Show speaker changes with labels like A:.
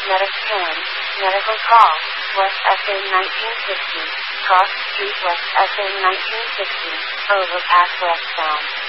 A: Medic 10, medical call, West SA 1960, cross street West SA 1960, overpass westbound.